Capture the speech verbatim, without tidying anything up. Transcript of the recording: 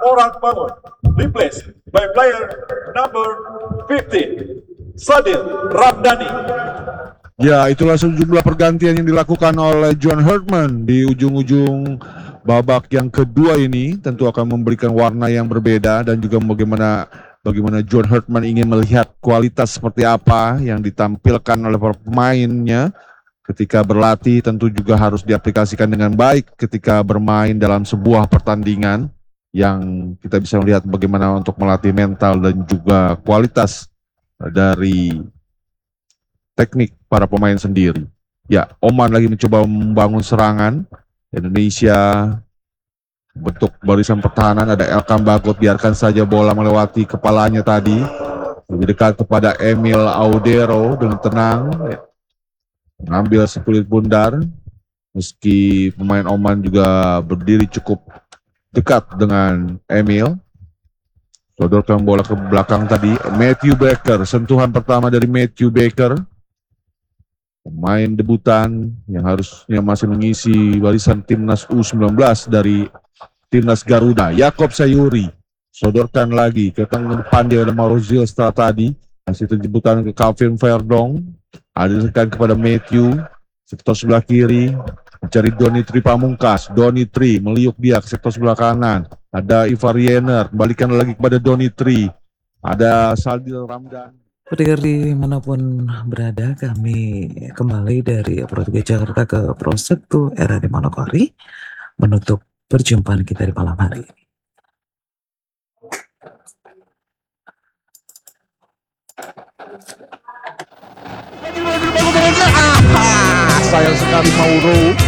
orang bangun. Replace by player number fifteen, Sadil Ramdhani. Ya, itulah sejumlah pergantian yang dilakukan oleh John Herdman di ujung-ujung babak yang kedua ini. Tentu akan memberikan warna yang berbeda dan juga bagaimana bagaimana John Herdman ingin melihat kualitas seperti apa yang ditampilkan oleh para pemainnya ketika berlatih. Tentu juga harus diaplikasikan dengan baik ketika bermain dalam sebuah pertandingan yang kita bisa melihat bagaimana untuk melatih mental dan juga kualitas dari teknik para pemain sendiri. Ya, Oman lagi mencoba membangun serangan. Indonesia bentuk barisan pertahanan, ada Elkan Bagot, biarkan saja bola melewati kepalanya tadi. Lebih dekat kepada Emil Audero dengan tenang. Ya. Mengambil sekulit bundar. Meski pemain Oman juga berdiri cukup dekat dengan Emil. Sodorkan bola ke belakang tadi. Matthew Baker, sentuhan pertama dari Matthew Baker. Pemain debutan yang harusnya masih mengisi barisan timnas U sembilan belas dari timnas Garuda. Yakob Sayuri sodorkan lagi ke tengah depan, dia ada Marozil setelah tadi. Masih terjemputan ke Calvin Verdong. Adilkan kepada Matthew sektor sebelah kiri, mencari Donitri Pamungkas. Donitri meliuk dia ke sektor sebelah kanan. Ada Ivar Yener, kembalikan lagi kepada Donitri. Ada Sadil Ramdhani. Pendengar dimanapun berada, kami kembali dari Pro tiga Jakarta ke Pro satu R A D Manokwari menutup perjumpaan kita di malam hari ini. Sayang sekali Mauro